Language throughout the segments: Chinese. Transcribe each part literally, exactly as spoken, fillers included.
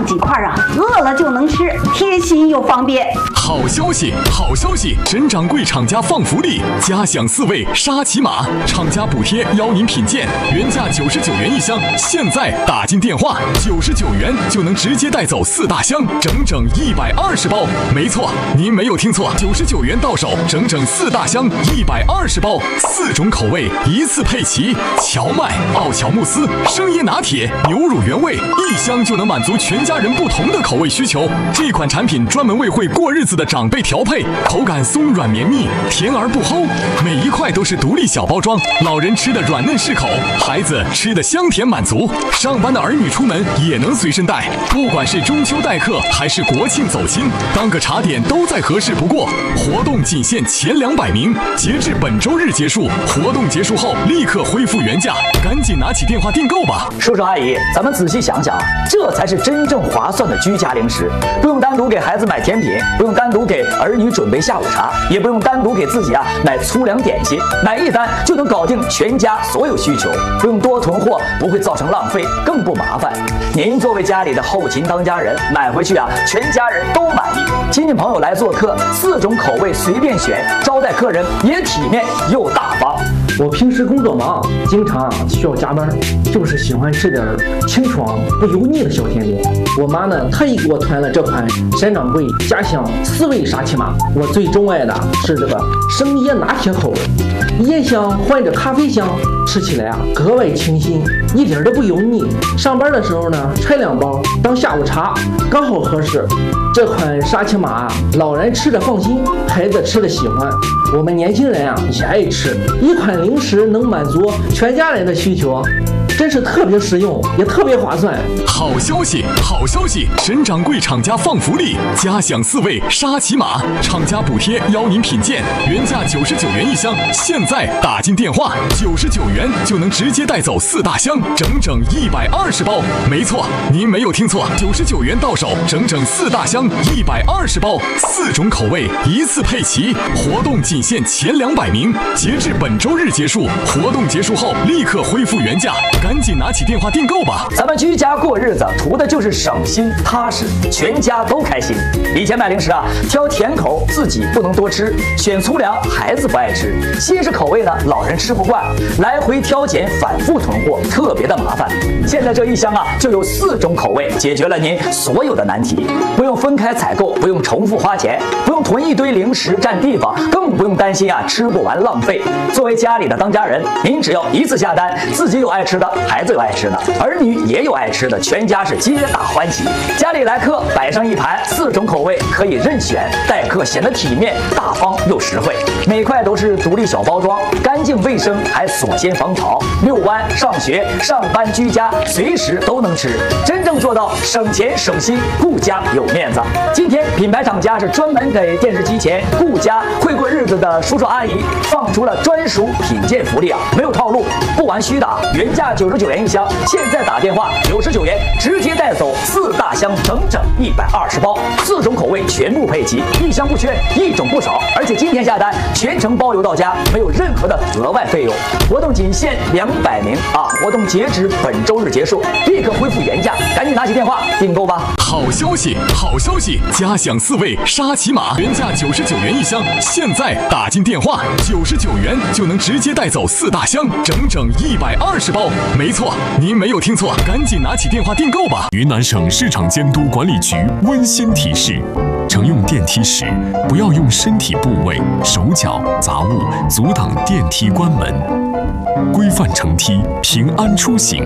几块啊，饿了就能吃，贴心又方便。 好消息，好消息！沈掌柜厂家放福利，嘉享四味沙琪玛，厂家补贴邀您品鉴，原价九十九元一箱，现在打进电话，九十九元就能直接带走四大箱，整整一百二十包。没错，您没有听错，九十九元到手，整整四大箱，一百二十包，四种口味一次配齐，荞麦、奥乔慕斯、生椰拿铁、牛乳原味，一箱就能满足全家人不同的口味需求。这款产品专门为会过日子的长辈调配，口感松软绵密，甜而不齁，每一块都是独立小包装，老人吃的软嫩适口，孩子吃的香甜满足，上班的儿女出门也能随身带。不管是中秋待客还是国庆走亲，当个茶点都再合适不过。活动仅限前两百名，截至本周日结束，活动结束后立刻恢复原价，赶紧拿起电话订购吧。 叔叔阿姨，咱们仔细想想，这才是真正划算的居家零食，不用单独给孩子买甜品，不用单独给儿女准备下午茶，也不用单独给自己啊买粗粮点心，买一单就能搞定全家所有需求，不用多囤货，不会造成浪费，更不麻烦。您作为家里的后勤当家人，买回去啊，全家人都满意。亲戚朋友来做客，四种口味随便选，招待客人也体面又大方。 我平时工作忙，经常需要加班，就是喜欢吃点清爽不油腻的小甜点。我妈呢，特意给我团了这款沈掌柜家乡四味沙琪玛。我最钟爱的是这个生椰拿铁口味，椰香换着咖啡香，吃起来啊格外清新，一点都不油腻。上班的时候呢，拆两包当下午茶，刚好合适。这款沙琪玛啊，老人吃着放心，孩子吃着喜欢，我们年轻人啊也爱吃。一款零食能满足全家人的需求，真是特别实用，也特别划算。 好消息，好消息！沈掌柜厂家放福利，嘉享四味沙琪玛，厂家补贴邀您品鉴，原价九十九元一箱，现在打进电话，九十九元就能直接带走四大箱，整整一百二十包。没错，您没有听错，九十九元到手，整整四大箱，一百二十包，四种口味一次配齐，活动仅限前两百名，截至本周日结束，活动结束后立刻恢复原价，赶紧拿起电话订购吧。 咱们居家过日子，图的就是省心踏实，全家都开心。以前买零食啊，挑甜口自己不能多吃，选粗粮孩子不爱吃，西式口味呢老人吃不惯，来回挑拣反复囤货，特别的麻烦。现在这一箱啊就有四种口味，解决了您所有的难题，不用分开采购，不用重复花钱，不用囤一堆零食占地方，更不用担心啊吃不完浪费。作为家里的当家人，您只要一次下单，自己有爱吃的，孩子有爱吃的，儿女也有爱吃的，全家是皆大欢喜。家里来客摆上一盘，四种口味可以任选，待客显得体面大方又实惠。每块都是独立小包装，干净卫生，还锁鲜防潮。遛弯、上学、上班、居家，随时都能吃，真正做到省钱省心，顾家有面子。今天品牌厂家是专门给电视机前顾家会过日子的叔叔阿姨放出了专属品鉴福利啊，没有套路，不玩虚的，原价九十九元一箱，现在打电话九十九元直接带走四大箱，整整一百二十包，四种口味全部配齐，一箱不缺，一种不少。而且今天下单全程包邮到家，没有任何的额外费用。活动仅限两百名啊，活动截止本周日结束，立刻恢复原价，赶紧拿起电话订购吧。 好消息，好消息！嘉享四味沙琪玛，原价九十九元一箱，现在打进电话，九十九元就能直接带走四大箱，整整一百二十包。没错，您没有听错，赶紧拿起电话订购吧。 云南省市场监督管理局温馨提示：乘用电梯时，不要用身体部位、手脚、杂物阻挡电梯关门，规范乘梯，平安出行。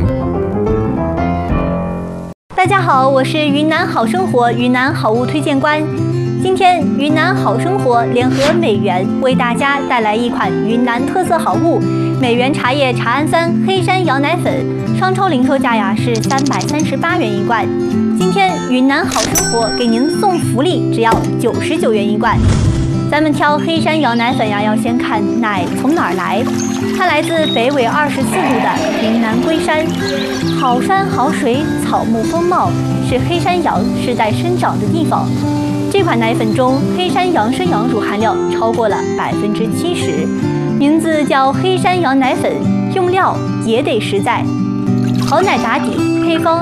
大家好，我是云南好生活云南好物推荐官。今天云南好生活联合美源为大家带来一款云南特色好物——美源茶叶茶氨酸黑山羊奶粉，商超零售价呀是三百三十八元一罐。今天云南好生活给您送福利，只要九十九元一罐。咱们挑黑山羊奶粉呀，要先看奶从哪儿来。它来自北纬二十四度的云南龟山，好山好水，草木丰茂，是黑山羊世代生长的地方。这款奶粉中黑山羊生羊乳含量超过了百分之七十，名字叫黑山羊奶粉，用料也得实在。好奶打底，配方